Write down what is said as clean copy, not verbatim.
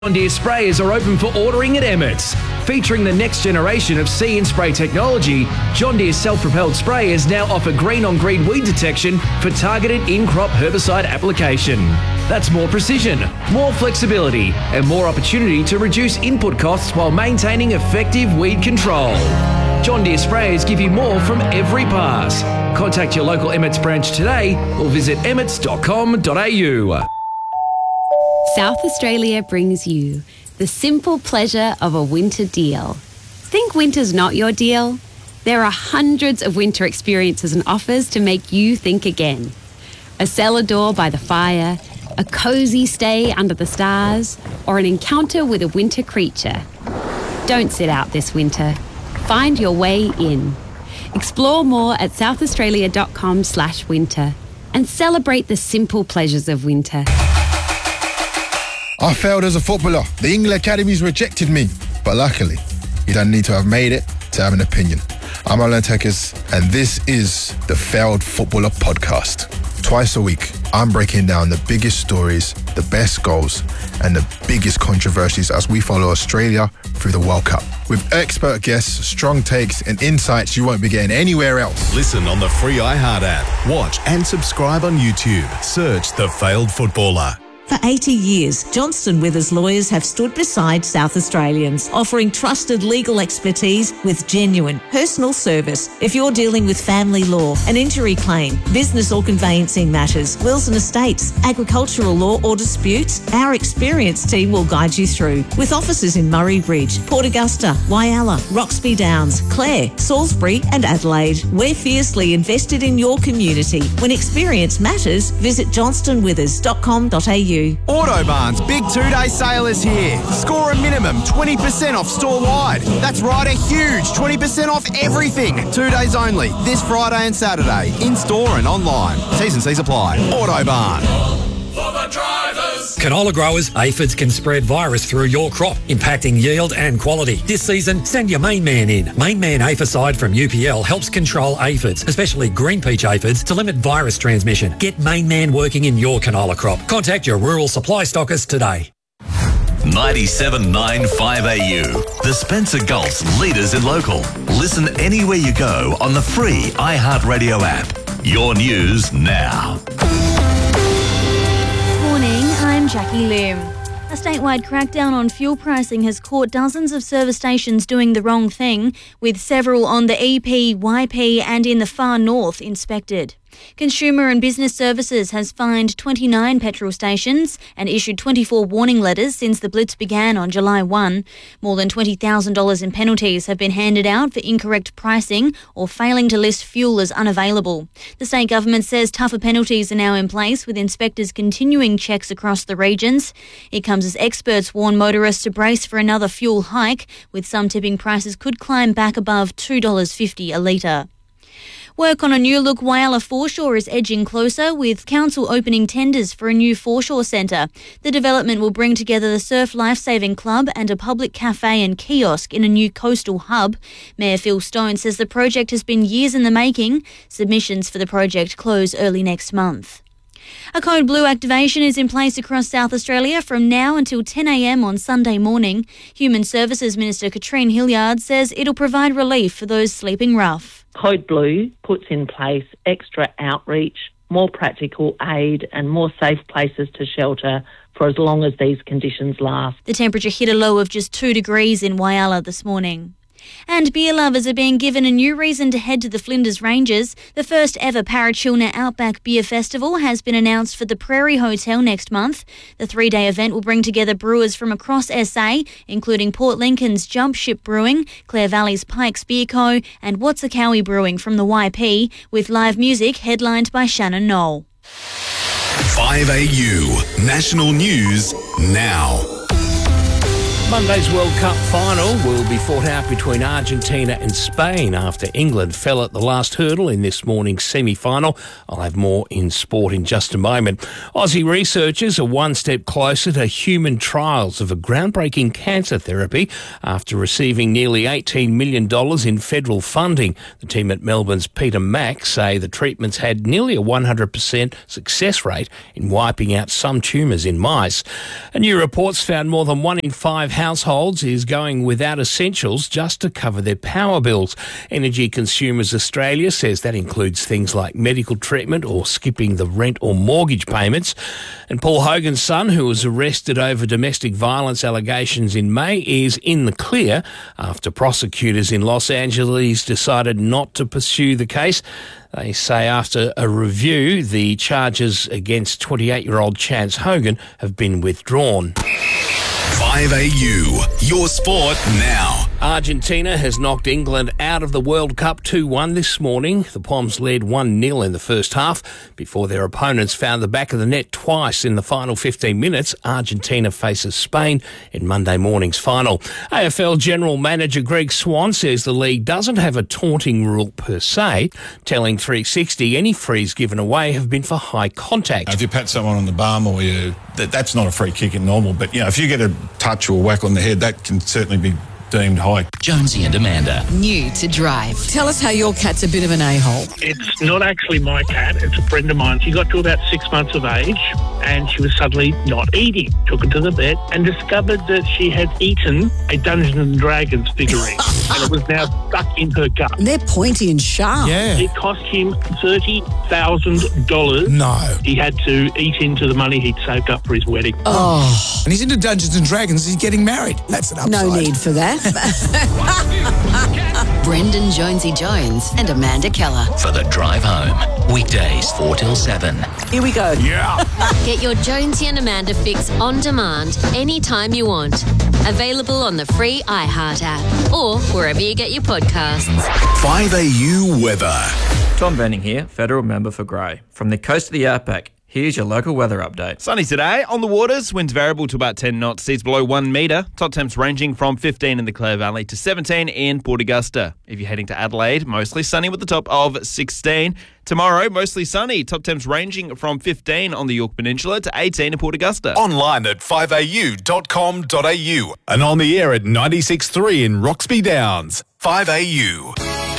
John Deere sprayers are open for ordering at Emmett's. Featuring the next generation of See and Spray technology, John Deere self-propelled sprayers now offer green-on-green weed detection for targeted in-crop herbicide application. That's more precision, more flexibility, and more opportunity to reduce input costs while maintaining effective weed control. John Deere sprayers give you more from every pass. Contact your local Emmett's branch today or visit emmets.com.au. South Australia brings you the simple pleasure of a winter deal. Think winter's not your deal? There are hundreds of winter experiences and offers to make you think again. A cellar door by the fire, a cosy stay under the stars, or an encounter with a winter creature. Don't sit out this winter. Find your way in. Explore more at southaustralia.com/winter and celebrate the simple pleasures of winter. I failed as a footballer. The England Academies rejected me. But luckily, you don't need to have made it to have an opinion. I'm Alan Tekers, and this is the Failed Footballer Podcast. Twice a week, I'm breaking down the biggest stories, the best goals, and the biggest controversies as we follow Australia through the World Cup. With expert guests, strong takes, and insights you won't be getting anywhere else. Listen on the free iHeart app. Watch and subscribe on YouTube. Search The Failed Footballer. For 80 years, Johnston Withers lawyers have stood beside South Australians, offering trusted legal expertise with genuine personal service. If you're dealing with family law, an injury claim, business or conveyancing matters, wills and estates, agricultural law or disputes, our experienced team will guide you through. With offices in Murray Bridge, Port Augusta, Whyalla, Roxby Downs, Clare, Salisbury and Adelaide, we're fiercely invested in your community. When experience matters, visit johnstonwithers.com.au. Autobarn's big 2-day sale is here. Score a minimum 20% off store-wide. That's right, a huge 20% off everything. 2 days only, this Friday and Saturday, in-store and online. T's and C's apply. Autobarn. For the drivers. Canola growers, aphids can spread virus through your crop, impacting yield and quality. This season, send your Main Man in. Main Man Aphicide from UPL helps control aphids, especially green peach aphids, to limit virus transmission. Get Main Man working in your canola crop. Contact your rural supply stockist today. 97.95 AU. The Spencer Gulf's leaders in local. Listen anywhere you go on the free iHeartRadio app. Your news now. I'm Jackie Lim. A statewide crackdown on fuel pricing has caught dozens of service stations doing the wrong thing, with several on the EP, YP and in the far north inspected. Consumer and Business Services has fined 29 petrol stations and issued 24 warning letters since the blitz began on July 1. More than $20,000 in penalties have been handed out for incorrect pricing or failing to list fuel as unavailable. The state government says tougher penalties are now in place, with inspectors continuing checks across the regions. It comes as experts warn motorists to brace for another fuel hike, with some tipping prices could climb back above $2.50 a litre. Work on a new-look Whyalla foreshore is edging closer, with council opening tenders for a new foreshore centre. The development will bring together the Surf Lifesaving Club and a public cafe and kiosk in a new coastal hub. Mayor Phil Stone says the project has been years in the making. Submissions for the project close early next month. A code blue activation is in place across South Australia from now until 10 a.m. on Sunday morning. Human Services Minister Katrine Hilliard says it'll provide relief for those sleeping rough. Code Blue puts in place extra outreach, more practical aid and more safe places to shelter for as long as these conditions last. The temperature hit a low of just 2 degrees in Whyalla this morning. And beer lovers are being given a new reason to head to the Flinders Ranges. The first ever Parachilna Outback Beer Festival has been announced for the Prairie Hotel next month. The 3-day event will bring together brewers from across SA, including Port Lincoln's Jump Ship Brewing, Clare Valley's Pikes Beer Co. and Watsukawi Brewing from the YP, with live music headlined by Shannon Knoll. 5AU. National News now. Monday's World Cup final will be fought out between Argentina and Spain after England fell at the last hurdle in this morning's semi-final. I'll have more in sport in just a moment. Aussie researchers are one step closer to human trials of a groundbreaking cancer therapy after receiving nearly $18 million in federal funding. The team at Melbourne's Peter Mac say the treatments had nearly a 100% success rate in wiping out some tumours in mice. A new report's found more than 1 in 5 households is going without essentials just to cover their power bills. Energy Consumers Australia says that includes things like medical treatment or skipping the rent or mortgage payments. And Paul Hogan's son, who was arrested over domestic violence allegations in May, is in the clear after prosecutors in Los Angeles decided not to pursue the case. They say after a review, the charges against 28-year-old Chance Hogan have been withdrawn. 5AU, your sport now. Argentina has knocked England out of the World Cup 2-1 this morning. The Poms led 1-0 in the first half before their opponents found the back of the net twice in the final 15 minutes. Argentina faces Spain in Monday morning's final. AFL General Manager Greg Swan says the league doesn't have a taunting rule per se, telling 360 any frees given away have been for high contact. If you pat someone on the bum or that's not a free kick in normal, but if you get a touch or whack on the head, that can certainly be deemed high. Jonesy and Amanda. New to Drive. Tell us how your cat's a bit of an a-hole. It's not actually my cat, it's a friend of mine. She got to about 6 months of age and she was suddenly not eating. Took her to the vet and discovered that she had eaten a Dungeons & Dragons figurine and it was now stuck in her gut. They're pointy and sharp. Yeah. It cost him $30,000. No. He had to eat into the money he'd saved up for his wedding. Oh. And he's into Dungeons & Dragons. He's getting married. That's an upside. No need for that. Brendan Jonesy Jones and Amanda Keller. For the drive home. Weekdays 4 till 7. Here we go. Yeah. Get your Jonesy and Amanda fix on demand anytime you want. Available on the free iHeart app or wherever you get your podcasts. 5AU weather. Tom Benning here, federal member for Grey. From the coast of the outback, here's your local weather update. Sunny today. On the waters, winds variable to about 10 knots, seas below 1 metre. Top temps ranging from 15 in the Clare Valley to 17 in Port Augusta. If you're heading to Adelaide, mostly sunny with a top of 16. Tomorrow, mostly sunny. Top temps ranging from 15 on the Yorke Peninsula to 18 in Port Augusta. Online at 5au.com.au and on the air at 96.3 in Roxby Downs. 5AU.